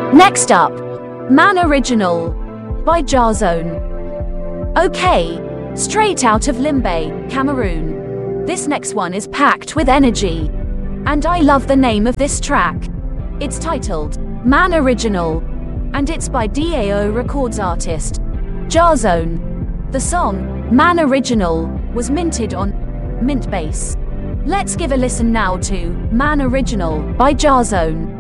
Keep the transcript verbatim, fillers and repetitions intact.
Next up, Man Original by Jarzone. Okay, straight out of Limbe, Cameroon. This next one is packed with energy, and I love the name of this track. It's titled Man Original, and it's by D A O Records artist Jarzone. The song, Man Original, was minted on Mintbase. Let's give a listen now to Man Original by Jarzone.